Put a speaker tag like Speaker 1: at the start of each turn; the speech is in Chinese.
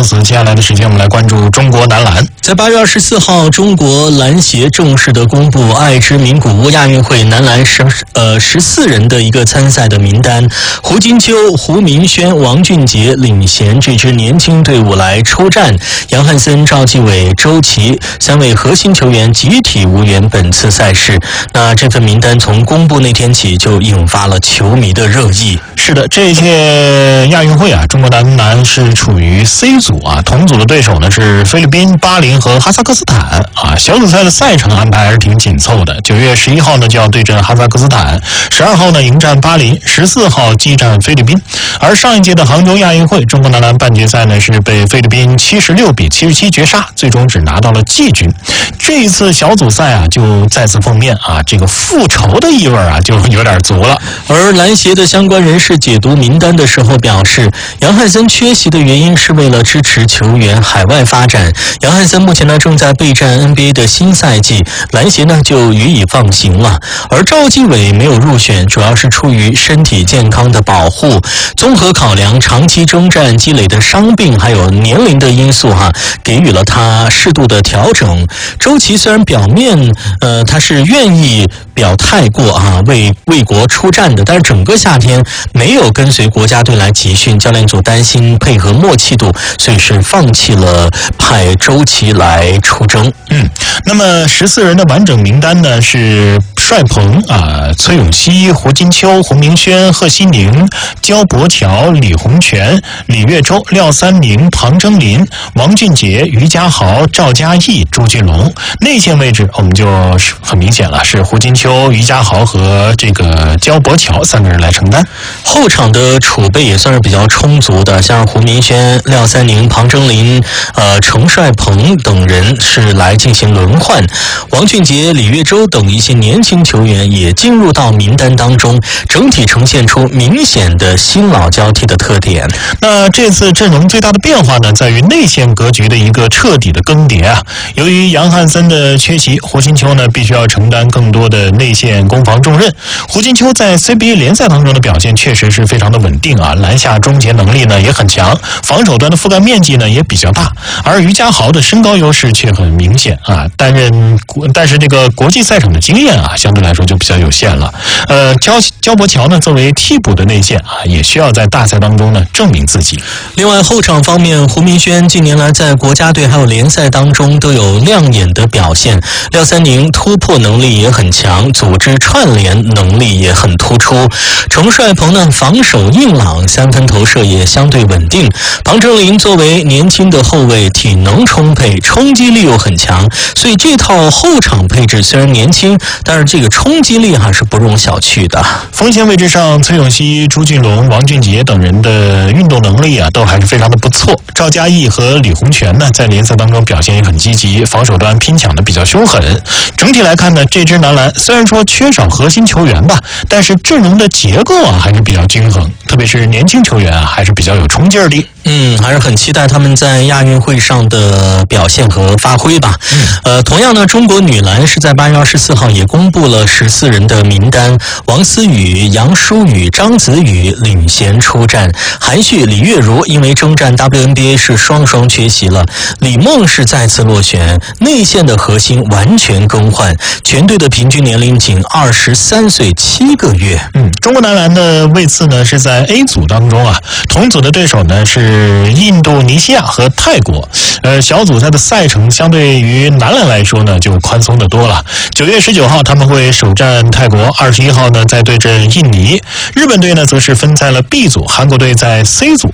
Speaker 1: news。接下来的时间，我们来关注中国男篮。
Speaker 2: 在8月24号，中国篮协正式的公布爱之名古屋亚运会男篮14人的一个参赛的名单。胡金秋、胡明轩、王俊杰领衔这支年轻队伍来出战。杨汉森、赵继伟、周琦3位核心球员集体无缘本次赛事。那这份名单从公布那天起就引发了球迷的热议。
Speaker 1: 是的，这届亚运会啊，中国男篮是处于 C 组啊，同组的对手呢是菲律宾、巴林和哈萨克斯坦啊。小组赛的赛程安排还是挺紧凑的。9月11号呢就要对阵哈萨克斯坦，12号呢迎战巴林，14号激战菲律宾。而上一届的杭州亚运会，中国男篮半决赛呢是被菲律宾76比77绝杀，最终只拿到了季军。这一次小组赛啊就再次奉面啊，这个复仇的意味啊就有点足了。
Speaker 2: 而篮协的相关人士解读名单的时候表示，杨汉森缺席的原因是为了支持球员海外发展。杨汉森目前呢正在备战 NBA 的新赛季，篮协呢就予以放行了。而赵继伟没有入选，主要是出于身体健康的保护。综合考量长期征战积累的伤病还有年龄的因素给予了他适度的调整。周琦虽然表面他是愿意表态过为国出战的，但是整个夏天没有跟随国家队来集训，教练组担心配合默契度，所以是放弃了派周琦来出征。
Speaker 1: 那么14人的完整名单呢是帅鹏崔永熙、胡金秋、胡明轩、贺西宁、焦博乔、李洪权、李月洲、廖三宁、庞征林、王俊杰、于家豪、赵嘉译、朱俊龙。内线位置我们就很明显了，是胡金秋、于家豪和这个焦博乔3个人来承担。
Speaker 2: 后场的储备也算是比较充足的，像胡明轩、廖三宁、庞征林、程帅鹏等人是来进行轮换。王俊杰、李月洲等一些年轻球员也进入到名单当中，整体呈现出明显的新老交替的特点。
Speaker 1: 那这次阵容最大的变化呢，在于内线格局的一个彻底的更迭啊。由于杨汉森的缺席，胡金秋呢必须要承担更多的内线攻防重任。胡金秋在 CBA 联赛当中的表现确实是非常的稳定啊，篮下终结能力呢也很强，防守端的覆盖面积呢也比较大。而于家豪的身高优势却很明显啊，但是这个国际赛场的经验相对来说就比较有限了。焦博乔呢作为替补的内线也需要在大赛当中呢证明自己。
Speaker 2: 另外后场方面，胡明轩近年来在国家队还有联赛当中都有亮眼的表现，廖三宁突破能力也很强，组织串联能力也很突出。程帅鹏呢防守硬朗，3分投射也相对稳定。庞征林作为年轻的后卫，体能充沛，冲击力又很强，所以这套后场配置虽然年轻，但是这个冲击力还是不容小觑的。
Speaker 1: 锋线位置上，崔永熙、朱俊龙、王俊杰等人的运动能力都还是非常的不错。赵嘉译和李洪权呢在联赛当中表现也很积极，防守端拼抢的比较凶狠。整体来看呢，这支男篮虽然说缺少核心球员吧，但是阵容的结构还是比较均衡，特别是年轻球员还是比较有冲劲儿的。
Speaker 2: 还是很期待他们在亚运会上的表现和发挥吧。同样呢，中国女篮是在8月24号也公布了14人的名单，王思雨、杨舒雨、张子雨领衔出战。韩旭、李月如因为征战 WNBA 是双缺席了，李梦是再次落选。内线的核心完全更换，全队的平均年龄仅23岁7个月。
Speaker 1: 中国男篮的位次呢是在 A 组当中同组的对手呢是印度尼西亚和泰国。小组赛的赛程相对于男篮来说呢就宽松的多了。9月19号他们会首战泰国，21号呢再对阵印尼。日本队呢则是分在了 B 组，韩国队在 C 组。